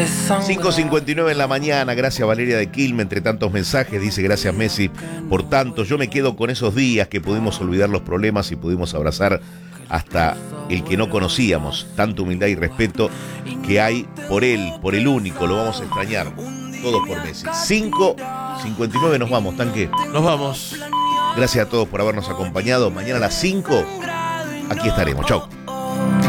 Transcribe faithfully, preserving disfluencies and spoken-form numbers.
cinco cincuenta y nueve en la mañana, gracias Valeria de Quilmes, entre tantos mensajes, dice gracias Messi por tanto. Yo me quedo con esos días que pudimos olvidar los problemas y pudimos abrazar hasta el que no conocíamos. Tanta humildad y respeto que hay por él, por el único, lo vamos a extrañar. Todos por Messi. cinco cincuenta y nueve nos vamos, Tanque. Nos vamos. Gracias a todos por habernos acompañado. Mañana a las cinco, aquí estaremos. Chau.